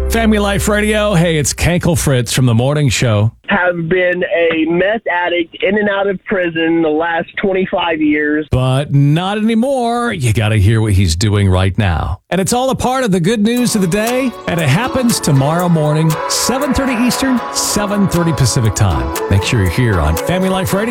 Family Life Radio. Hey, it's Kankle Fritz from The Morning Show. Have been a meth addict in and out of prison the last 25 years. But not anymore. You got to hear what he's doing right now. And it's all a part of the good news of the day. And it happens tomorrow morning, 7:30 Eastern, 7:30 Pacific time. Make sure you're here on Family Life Radio.